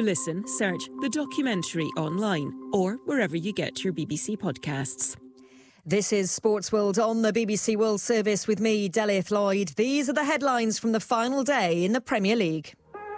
listen, search The Documentary online or wherever you get your BBC podcasts. This is Sports World on the BBC World Service with me, Delith Lloyd. These are the headlines from the final day in the Premier League.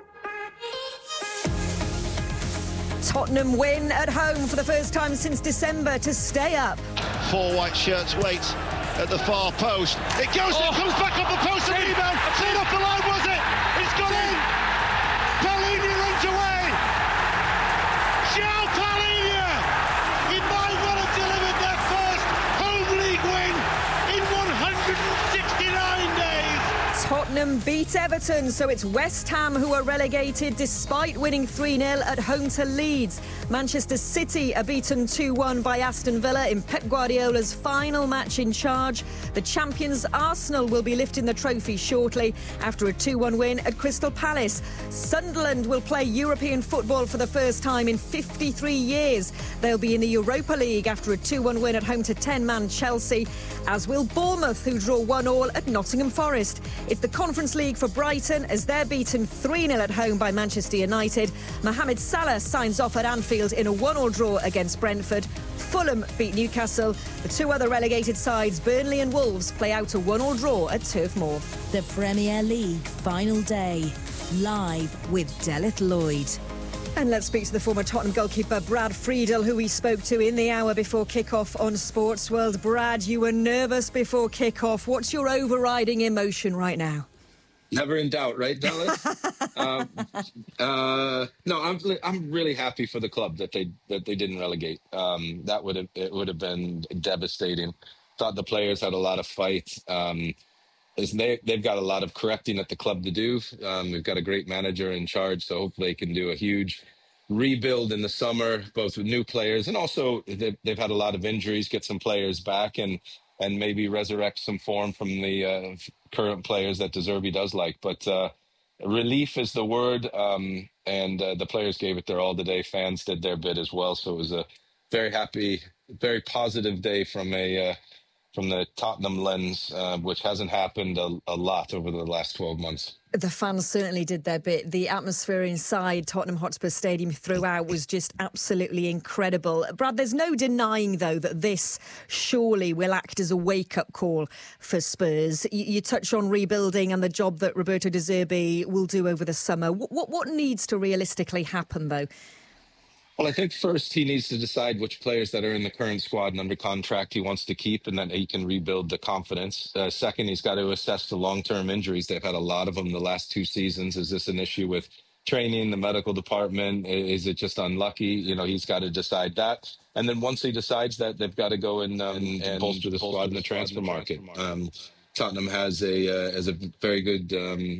Tottenham win at home for the first time since December to stay up. 4 white shirts wait at the far post. It goes, it comes back up the post, and rebound. Clean off the line, was it? It's gone in. Palhinha runs away. João Palhinha. He might well have delivered their first home league win in 169 days. Tottenham beat Everton, so it's West Ham who are relegated despite winning 3-0 at home to Leeds. Manchester City are beaten 2-1 by Aston Villa in Pep Guardiola's final match in charge. The champions Arsenal will be lifting the trophy shortly after a 2-1 win at Crystal Palace. Sunderland will play European football for the first time in 53 years. They'll be in the Europa League after a 2-1 win at home to 10-man Chelsea, as will Bournemouth, who draw 1-1 at Nottingham Forest. It's the Conference League for Brighton as they're beaten 3-0 at home by Manchester United. Mohamed Salah signs off at Anfield in a 1-1 draw against Brentford. Fulham beat Newcastle. The two other relegated sides, Burnley and Wolves, play out a 1-1 draw at Turf Moor. The Premier League final day, live with Delith Lloyd. And let's speak to the former Tottenham goalkeeper Brad Friedel, who we spoke to in the hour before kick-off on Sports World. Brad, you were nervous before kick-off. What's your overriding emotion right now? Never in doubt, right, Dallas? No, I'm really happy for the club that they didn't relegate. It would have been devastating. Thought the players had a lot of fight. They've got a lot of correcting at the club to do. We've got a great manager in charge, so hopefully they can do a huge rebuild in the summer, both with new players and also they've had a lot of injuries. Get some players back and maybe resurrect some form from the current players that De Zerbi does like. But relief is the word, and the players gave it their all today. Fans did their bit as well. So it was a very happy, very positive day from the Tottenham lens, which hasn't happened a lot over the last 12 months. The fans certainly did their bit. The atmosphere inside Tottenham Hotspur Stadium throughout was just absolutely incredible. Brad, there's no denying, though, that this surely will act as a wake-up call for Spurs. You touch on rebuilding and the job that Roberto De Zerbi will do over the summer. What needs to realistically happen, though? Well, I think first he needs to decide which players that are in the current squad and under contract he wants to keep, and then he can rebuild the confidence. Second, he's got to assess the long-term injuries. They've had a lot of them the last 2 seasons. Is this an issue with training, the medical department? Is it just unlucky? He's got to decide that. And then once he decides that, they've got to go and bolster the squad in the transfer market. Tottenham has a very good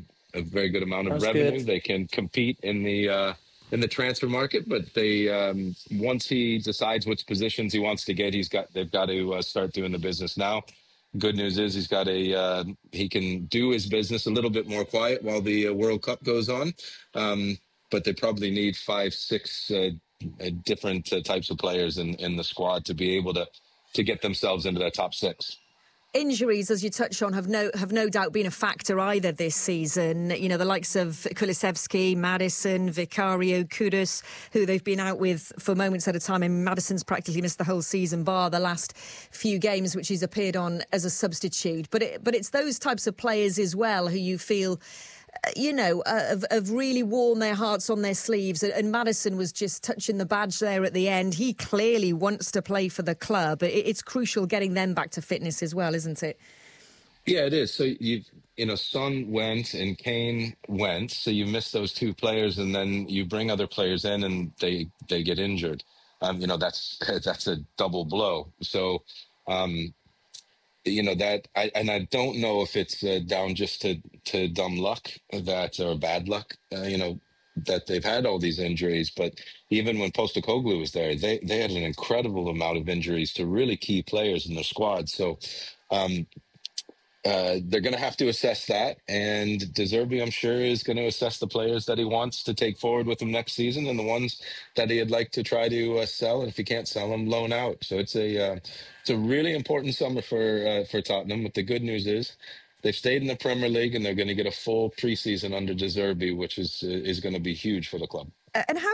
amount of revenue. Good. They can compete in the transfer market, but they once he decides which positions he wants to get, they've got to start doing the business now. Good news is he can do his business a little bit more quiet while the World Cup goes on, but they probably need 5-6 different types of players in the squad to be able to get themselves into that top 6. Injuries, as you touch on, have no doubt been a factor either this season. The likes of Kulusevski, Maddison, Vicario, Kudus, who they've been out with for moments at a time. And Maddison's practically missed the whole season, bar the last few games, which he's appeared on as a substitute. But it's those types of players as well who you feel have really worn their hearts on their sleeves. And Maddison was just touching the badge there at the end. He clearly wants to play for the club. It's crucial getting them back to fitness as well, isn't it? Yeah, it is. So Son went and Kane went. So you miss those 2 players, and then you bring other players in, and they get injured. That's a double blow. So. I don't know if it's down just to dumb luck or bad luck, that they've had all these injuries. But even when Postecoglou was there, they had an incredible amount of injuries to really key players in their squad. So they're going to have to assess that. And De Zerbi, I'm sure, is going to assess the players that he wants to take forward with him next season and the ones that he'd like to try to sell. And if he can't sell them, loan out. So it's a really important summer for Tottenham. But the good news is they've stayed in the Premier League and they're going to get a full preseason under De Zerbi, which is going to be huge for the club. And how